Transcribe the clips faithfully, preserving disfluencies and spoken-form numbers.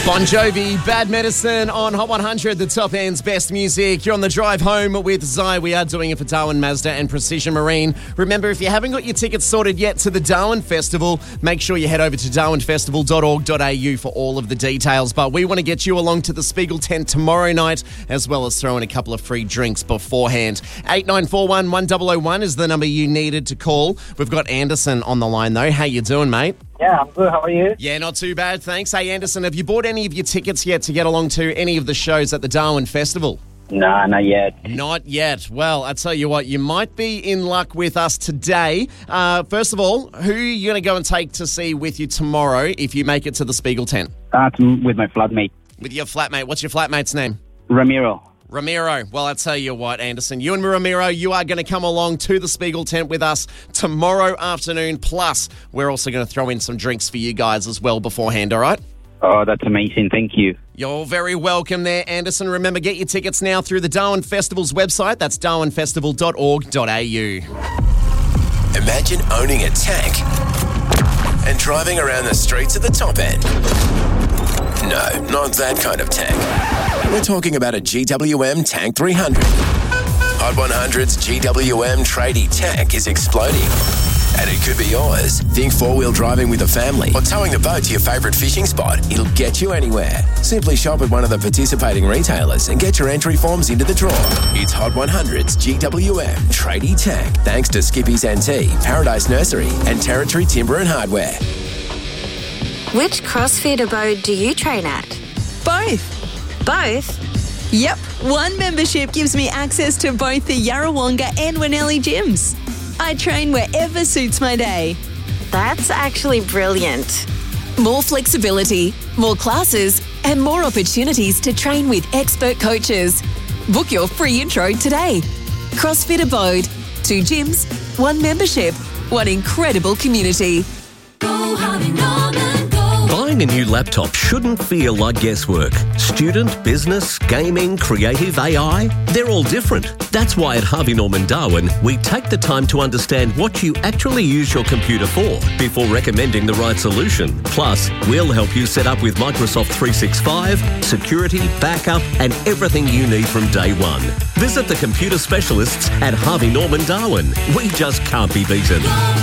Bon Jovi, Bad Medicine on Hot one hundred, the top end's best music. You're on the drive home with Zai. We are doing it for Darwin Mazda and Precision Marine. Remember, if you haven't got your tickets sorted yet to the Darwin Festival, make sure you head over to darwin festival dot org dot a u for all of the details. But we want to get you along to the Spiegel tent tomorrow night, as well as throw in a couple of free drinks beforehand. eight nine four one, one zero zero one is the number you needed to call. We've got Anderson on the line, though. How you doing, mate? Yeah, I'm good. How are you? Yeah, not too bad, thanks. Hey, Anderson, have you bought any of your tickets yet to get along to any of the shows at the Darwin Festival? Nah, not yet. Not yet. Well, I tell you what, you might be in luck with us today. Uh, first of all, who are you going to go and take to see with you tomorrow if you make it to the Spiegel tent? Uh, with my flatmate. With your flatmate. What's your flatmate's name? Ramiro. Ramiro. Well, I tell you what, Anderson, you and Ramiro, you are going to come along to the Spiegel tent with us tomorrow afternoon. Plus, we're also going to throw in some drinks for you guys as well beforehand, all right? Oh, that's amazing. Thank you. You're very welcome there, Anderson. Remember, get your tickets now through the Darwin Festival's website. That's darwin festival dot org dot a u. Imagine owning a tank and driving around the streets at the top end. No, not that kind of tank. We're talking about a G W M Tank three hundred. Hot one hundred's G W M tradie tank is exploding. And it could be yours. Think four-wheel driving with a family or towing the boat to your favourite fishing spot. It'll get you anywhere. Simply shop at one of the participating retailers and get your entry forms into the draw. It's Hot one hundred's G W M tradie tank, thanks to Skippy's N T, Paradise Nursery and Territory Timber and Hardware. Which CrossFit abode do you train at? Both. Both? Yep. One membership gives me access to both the Yarrawonga and Winnelli gyms. I train wherever suits my day. That's actually brilliant. More flexibility, more classes, and more opportunities to train with expert coaches. Book your free intro today. CrossFit Abode. Two gyms, one membership, one incredible community. Go Harvey Norman, go. Buying a new laptop shouldn't feel like guesswork. Student, business, gaming, creative, A I, they're all different. That's why at Harvey Norman Darwin, we take the time to understand what you actually use your computer for before recommending the right solution. Plus, we'll help you set up with Microsoft three sixty-five, security, backup, and everything you need from day one. Visit the computer specialists at Harvey Norman Darwin. We just can't be beaten.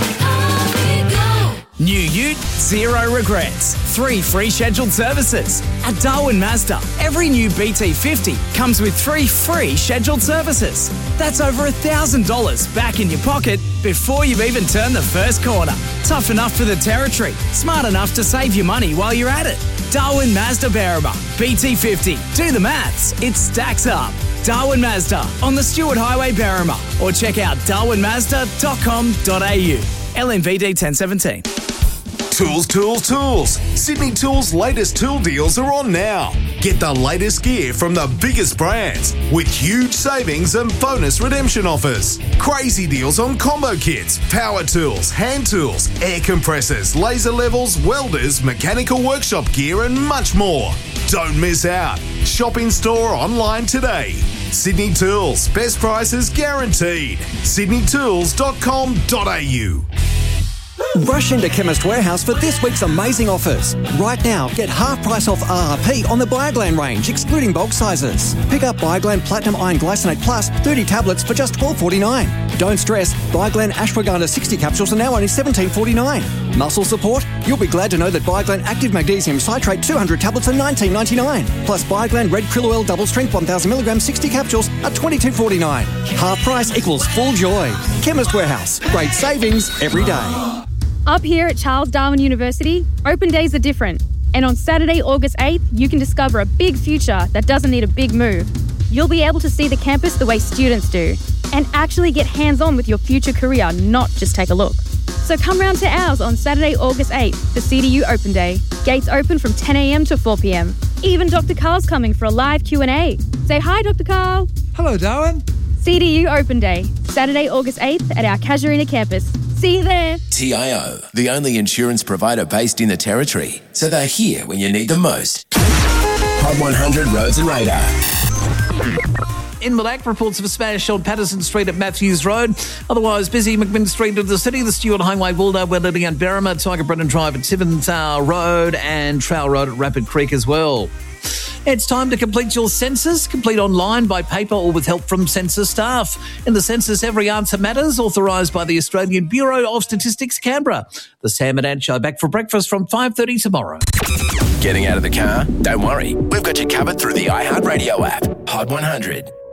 New ute, zero regrets. Three free scheduled services. At Darwin Mazda, every new B T fifty comes with three free scheduled services. That's over one thousand dollars back in your pocket before you've even turned the first corner. Tough enough for the territory, smart enough to save you money while you're at it. Darwin Mazda Berrima, B T fifty. Do the maths, it stacks up. Darwin Mazda on the Stewart Highway, Berrima, or check out darwin mazda dot com dot a u. L M V D ten seventeen. Tools, tools, tools. Sydney Tools' latest tool deals are on now. Get the latest gear from the biggest brands with huge savings and bonus redemption offers. Crazy deals on combo kits, power tools, hand tools, air compressors, laser levels, welders, mechanical workshop gear and much more. Don't miss out. Shop in store or online today. Sydney Tools, best prices guaranteed. sydney tools dot com dot a u. Rush into Chemist Warehouse for this week's amazing offers. Right now, get half price off R R P on the Bioglan range, excluding bulk sizes. Pick up Bioglan Platinum Iron Glycinate Plus thirty tablets for just twelve forty-nine. Don't stress, Bioglan Ashwagandha sixty capsules are now only seventeen forty-nine. Muscle support? You'll be glad to know that Bioglan Active Magnesium Citrate two hundred tablets are nineteen ninety-nine. Plus Bioglan Red Krill Oil Double Strength one thousand milligrams sixty capsules are twenty-two forty-nine. Half price equals full joy. Chemist Warehouse. Great savings every day. Up here at Charles Darwin University, open days are different. And on Saturday, August eighth, you can discover a big future that doesn't need a big move. You'll be able to see the campus the way students do and actually get hands-on with your future career, not just take a look. So come round to ours on Saturday, August eighth, the C D U Open Day. Gates open from ten a m to four p m. Even Doctor Carl's coming for a live Q and A. Say hi, Doctor Carl. Hello, Darwin. C D U Open Day, Saturday, August eighth at our Casuarina campus. See you there. T I O, the only insurance provider based in the Territory. So they're here when you need them most. Hot one hundred Roads and Radar. in Moolac. Reports of a smash on Patterson Street at Matthews Road. Otherwise, busy McMinn Street of the city, the Stewart Highway, Waldo, Wellington and Berrima, Tiger Brennan Drive at Tiventhal Road and Trail Road at Rapid Creek as well. It's time to complete your census. Complete online, by paper or with help from census staff. In the census, every answer matters, authorised by the Australian Bureau of Statistics, Canberra. The Sam and Ant Show back for breakfast from five thirty tomorrow. Getting out of the car? Don't worry. We've got you covered through the iHeartRadio app. Hot one hundred.